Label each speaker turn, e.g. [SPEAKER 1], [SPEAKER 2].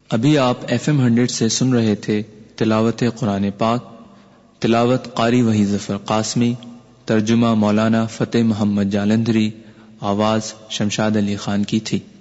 [SPEAKER 1] अभी आप FM 100 से सुन रहे थे तिलावत कुरान पाक। तिलावत कारी वही ज़फ़र क़ासमी, तर्जुमा मौलाना फ़तेह मोहम्मद जालंधरी, आवाज़ शमशाद अली खान की थी।